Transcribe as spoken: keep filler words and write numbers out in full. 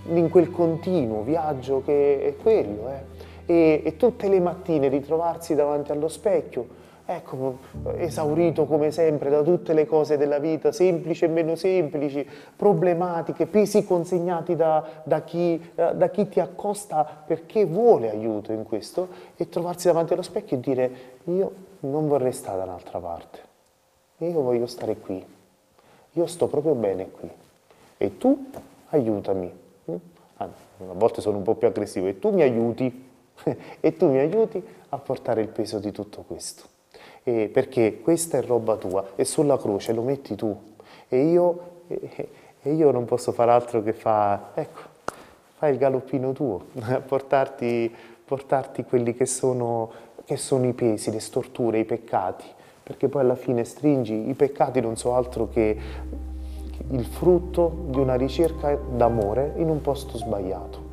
in quel continuo viaggio che è quello, eh. E, e tutte le mattine ritrovarsi davanti allo specchio, ecco, esaurito come sempre da tutte le cose della vita, semplici e meno semplici, problematiche, pesi consegnati da, da, chi, da chi ti accosta perché vuole aiuto in questo, e trovarsi davanti allo specchio e dire: io non vorrei stare da un'altra parte, io voglio stare qui, io sto proprio bene qui, e tu aiutami. Ah, a volte sono un po' più aggressivo, e tu mi aiuti, e tu mi aiuti a portare il peso di tutto questo. Eh, perché questa è roba tua, e sulla croce lo metti tu, e io, e, e io non posso fare altro che fa, ecco, fai il galoppino tuo, portarti, portarti quelli che sono, che sono i pesi, le storture, i peccati, perché poi alla fine stringi, i peccati non sono altro che il frutto di una ricerca d'amore in un posto sbagliato.